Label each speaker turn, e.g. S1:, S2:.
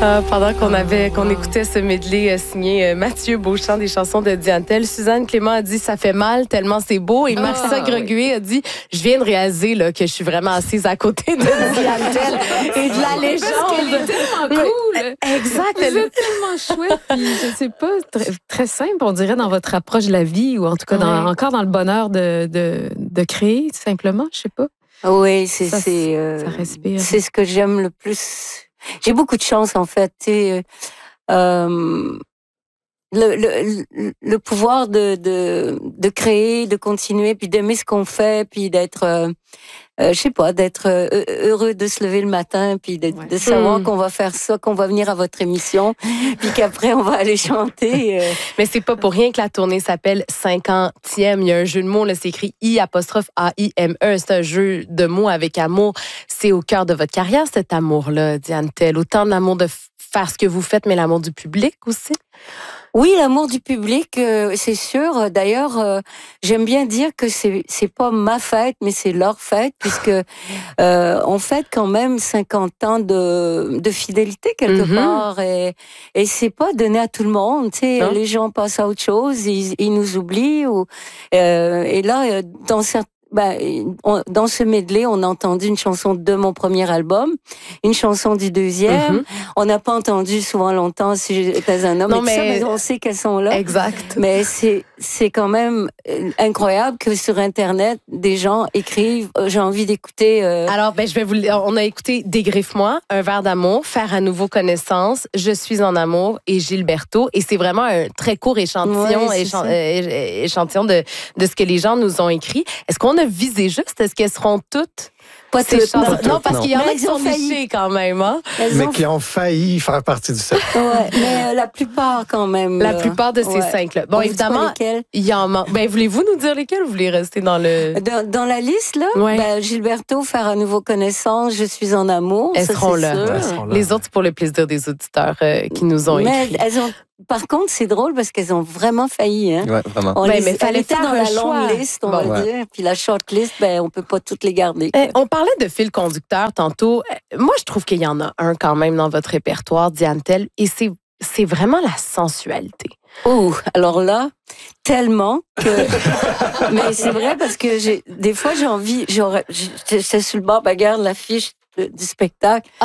S1: Pendant qu'on écoutait ce medley signé Mathieu Beauchamp des chansons de Diane Tell, Suzanne Clément a dit ça fait mal tellement c'est beau et Marcia Greguet a dit je viens de réaliser là, que je suis vraiment assise à côté de Diane Tell et de la légende.
S2: Parce qu'elle est tellement cool.
S1: Exact.
S2: Elle est tellement chouette. Puis, je sais pas, très simple, on dirait dans votre approche de la vie ou en tout cas encore dans le bonheur de créer simplement, je sais pas.
S3: Oui,
S2: ça respire.
S3: C'est ce que j'aime le plus. J'ai beaucoup de chance en fait. Le pouvoir de créer, de continuer, puis d'aimer ce qu'on fait, puis d'être, je sais pas, d'être heureux de se lever le matin, puis de savoir qu'on va faire ça, qu'on va venir à votre émission, puis qu'après on va aller chanter.
S1: Mais c'est pas pour rien que la tournée s'appelle 50e. Il y a un jeu de mots, là, c'est écrit I''AIME. C'est un jeu de mots avec amour. C'est au cœur de votre carrière, cet amour-là, Diane Tell. Autant l'amour de faire ce que vous faites, mais l'amour du public aussi.
S3: Oui, l'amour du public, c'est sûr. D'ailleurs, j'aime bien dire que c'est pas ma fête, mais c'est leur fête, puisque on fête quand même 50 ans de fidélité quelque part, et c'est pas donné à tout le monde. Tu sais, les gens passent à autre chose, ils nous oublient. Et là, dans ce medley, on a entendu une chanson de mon premier album, une chanson du deuxième. On n'a pas entendu souvent longtemps Si j'étais un homme.
S1: Non,
S3: mais on sait qu'elles sont là.
S1: Exact.
S3: Mais c'est quand même incroyable que sur Internet, des gens écrivent j'ai envie d'écouter.
S1: Alors, on a écouté Dégriffe-moi, Un verre d'amour, Faire à nouveau connaissance, Je suis en amour et Gilberto. Et c'est vraiment un très court échantillon, échantillon de ce que les gens nous ont écrit. Est-ce qu'on a visé juste? Est-ce qu'elles seront toutes?
S3: Pas toutes.
S1: Non, parce qu'il y en a qui sont nichés quand même. Hein?
S4: Mais qui ont failli faire partie du set.
S3: Ouais, mais la plupart quand même.
S1: La plupart de ces 5-là. Bon, évidemment, il y en manque. Voulez-vous nous dire lesquels ou vous voulez rester dans le...
S3: Dans la liste, là, Gilberto, Faire à nouveau connaissance, Je suis en amour.
S1: Elles seront là. Les autres, c'est pour le plaisir des auditeurs qui nous ont écrit.
S3: Par contre, c'est drôle parce qu'elles ont vraiment failli. Hein?
S4: Ouais, vraiment.
S1: Mais fallait faire
S3: dans
S1: un
S3: la
S1: choix.
S3: longue liste, on va dire. Puis la short list, on peut pas toutes les garder.
S1: On parlait de fil conducteur tantôt. Moi, je trouve qu'il y en a un quand même dans votre répertoire, Diane Tell, et c'est vraiment la sensualité.
S3: Oh, alors là, tellement que... Mais c'est vrai parce que des fois, j'ai envie... J'étais sur le bord, regarde l'affiche du spectacle.